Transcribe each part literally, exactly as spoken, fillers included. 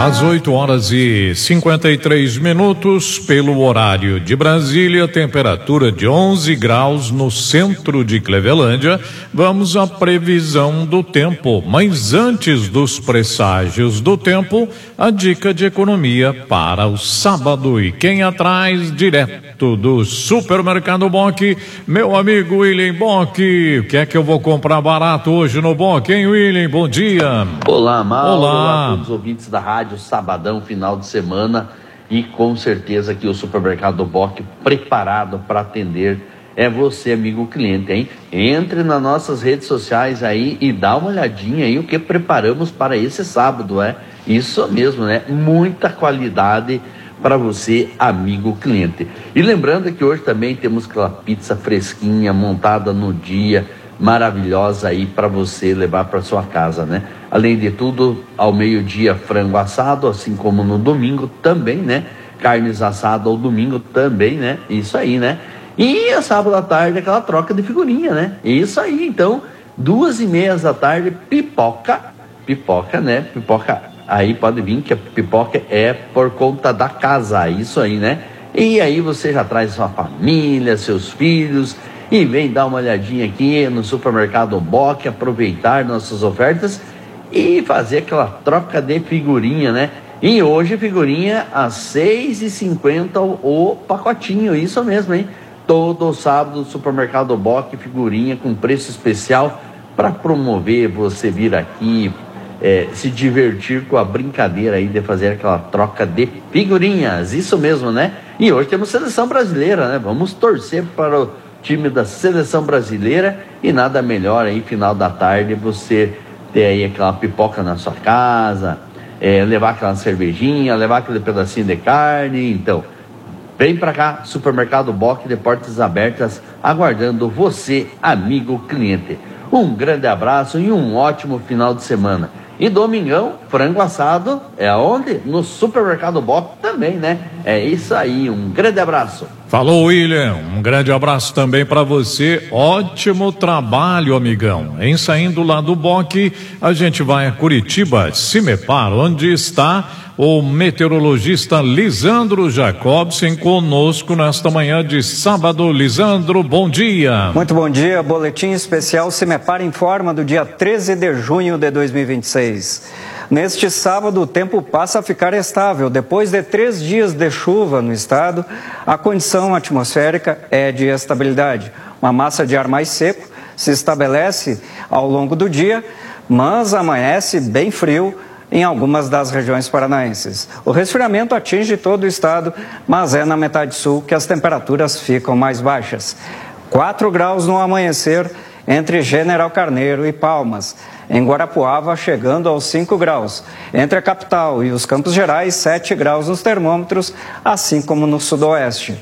Às oito horas e cinquenta e três minutos, pelo horário de Brasília, temperatura de onze graus no centro de Clevelândia. Vamos à previsão do tempo. Mas antes dos presságios do tempo, a dica de economia para o sábado. E quem atrás, direto do Supermercado Bock, meu amigo William Bock. O que é que eu vou comprar barato hoje no Bock, hein, William? Bom dia. Olá, Mauro. Olá. Olá a todos os ouvintes da rádio. Sabadão, final de semana, e com certeza que o Supermercado Bock preparado para atender é você, amigo cliente, hein? Entre nas nossas redes sociais aí e dá uma olhadinha aí o que preparamos para esse sábado, é? Isso mesmo, né? Muita qualidade para você, amigo cliente. E lembrando que hoje também temos aquela pizza fresquinha montada no dia, maravilhosa aí para você levar para sua casa, né? Além de tudo, ao meio-dia frango assado, assim como no domingo também, né? Carnes assadas ao domingo também, né? Isso aí, né? E a sábado à tarde aquela troca de figurinha, né? Isso aí, então, duas e meia da tarde, pipoca, pipoca, né? Pipoca, aí pode vir que a pipoca é por conta da casa, isso aí, né? E aí você já traz sua família, seus filhos, e vem dar uma olhadinha aqui no Supermercado Bock, aproveitar nossas ofertas e fazer aquela troca de figurinha, né? E hoje figurinha às seis e cinquenta o pacotinho, isso mesmo, hein? Todo sábado Supermercado Bock, figurinha com preço especial para promover você vir aqui, é, se divertir com a brincadeira aí de fazer aquela troca de figurinhas, isso mesmo, né? E hoje temos seleção brasileira, né? Vamos torcer para o time da seleção brasileira e nada melhor aí, final da tarde, você ter aí aquela pipoca na sua casa, é, levar aquela cervejinha, levar aquele pedacinho de carne. Então, vem pra cá, Supermercado Bock de portas abertas, aguardando você, amigo cliente. Um grande abraço e um ótimo final de semana. E domingão, frango assado, é aonde? No Supermercado Bock também, né? É isso aí, um grande abraço. Falou, William, um grande abraço também para você, ótimo trabalho, amigão. Em saindo lá do Bock, a gente vai a Curitiba, Cimepar, onde está o meteorologista Lisandro Jacobsen conosco nesta manhã de sábado. Lisandro, bom dia. Muito bom dia, boletim especial Cimepar informa do dia treze de junho de dois mil e vinte e seis. Neste sábado, o tempo passa a ficar estável. Depois de três dias de chuva no estado, a condição atmosférica é de estabilidade. Uma massa de ar mais seco se estabelece ao longo do dia, mas amanhece bem frio em algumas das regiões paranaenses. O resfriamento atinge todo o estado, mas é na metade sul que as temperaturas ficam mais baixas. quatro graus no amanhecer entre General Carneiro e Palmas. Em Guarapuava, chegando aos cinco graus. Entre a capital e os Campos Gerais, sete graus nos termômetros, assim como no sudoeste.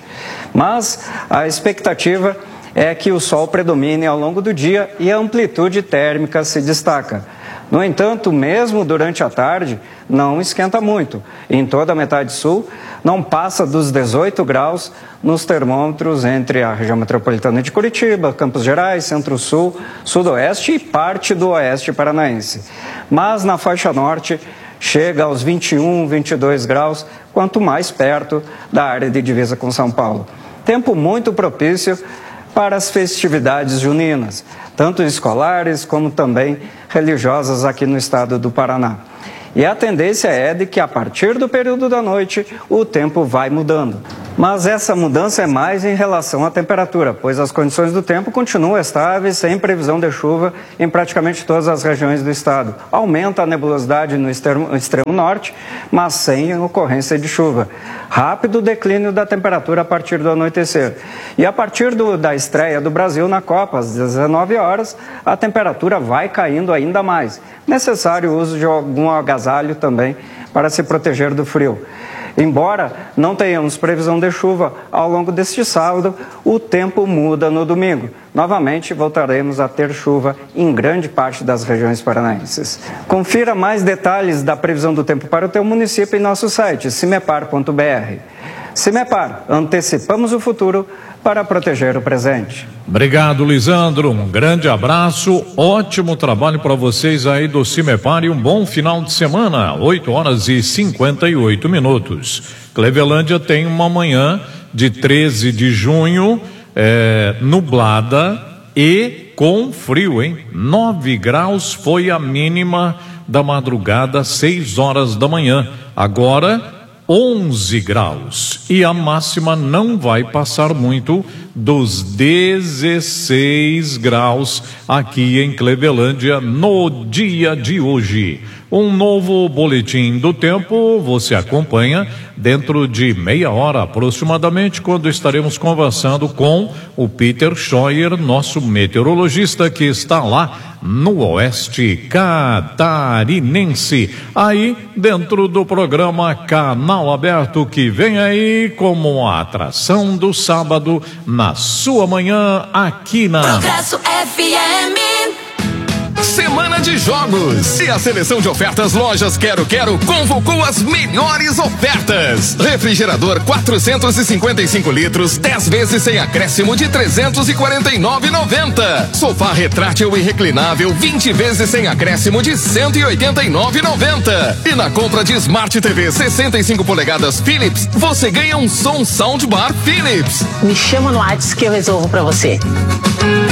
Mas a expectativa é que o sol predomine ao longo do dia e a amplitude térmica se destaca. No entanto, mesmo durante a tarde, não esquenta muito. Em toda a metade sul, não passa dos dezoito graus nos termômetros entre a região metropolitana de Curitiba, Campos Gerais, Centro-Sul, Sudoeste e parte do Oeste paranaense. Mas na faixa norte, chega aos vinte e um, vinte e dois graus, quanto mais perto da área de divisa com São Paulo. Tempo muito propício para as festividades juninas, tanto escolares como também religiosas aqui no estado do Paraná. E a tendência é de que a partir do período da noite o tempo vai mudando. Mas essa mudança é mais em relação à temperatura, pois as condições do tempo continuam estáveis, sem previsão de chuva em praticamente todas as regiões do estado. Aumenta a nebulosidade no extremo, extremo norte, mas sem ocorrência de chuva. Rápido declínio da temperatura a partir do anoitecer. E a partir do, da estreia do Brasil na Copa, às dezenove horas, a temperatura vai caindo ainda mais. Necessário o uso de algum agasalho também para se proteger do frio. Embora não tenhamos previsão de chuva ao longo deste sábado, o tempo muda no domingo. Novamente voltaremos a ter chuva em grande parte das regiões paranaenses. Confira mais detalhes da previsão do tempo para o teu município em nosso site, cimepar ponto br. Cimepar, antecipamos o futuro, para proteger o presente. Obrigado, Lisandro. Um grande abraço. Ótimo trabalho para vocês aí do Cimepar e um bom final de semana. oito horas e cinquenta e oito minutos. Clevelândia tem uma manhã de treze de junho, é, nublada e com frio, hein? nove graus foi a mínima da madrugada, seis horas da manhã. Agora, onze graus. E a máxima não vai passar muito dos dezesseis graus aqui em Clevelândia no dia de hoje. Um novo boletim do tempo você acompanha dentro de meia hora aproximadamente, quando estaremos conversando com o Peter Scheuer, nosso meteorologista que está lá no oeste catarinense. Aí dentro do programa Canal Aberto, que vem aí como a atração do sábado na sua manhã aqui na Progresso F M. Semana de jogos e a seleção de ofertas Lojas Quero Quero convocou as melhores ofertas. Refrigerador quatrocentos e cinquenta e cinco litros, dez vezes sem acréscimo de trezentos e quarenta e nove reais e noventa centavos. Sofá retrátil e reclinável, vinte vezes sem acréscimo de cento e oitenta e nove reais e noventa centavos. E na compra de Smart T V sessenta e cinco polegadas Philips, você ganha um som soundbar Philips. Me chama no WhatsApp que eu resolvo pra você.